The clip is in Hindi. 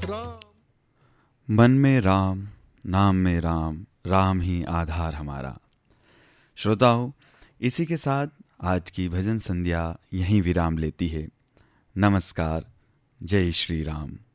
राम। मन में राम, नाम में राम, राम ही आधार हमारा। श्रोताओं, इसी के साथ आज की भजन संध्या यहीं विराम लेती है। नमस्कार। जय श्री राम।